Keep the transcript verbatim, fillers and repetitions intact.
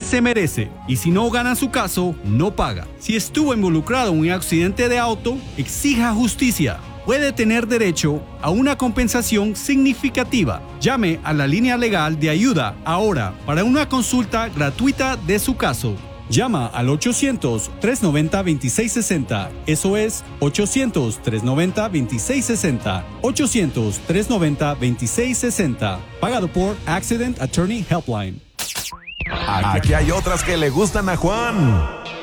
se merece. Y si no gana su caso, no paga. Si estuvo involucrado en un accidente de auto, exija justicia. Puede tener derecho a una compensación significativa. Llame a la línea legal de ayuda ahora para una consulta gratuita de su caso. Llama al ochocientos, trescientos noventa, veintiséis sesenta. Eso es ochocientos, trescientos noventa, veintiséis sesenta. ochocientos, trescientos noventa, veintiséis sesenta. Pagado por Accident Attorney Helpline. Aquí hay otras que le gustan a Juan.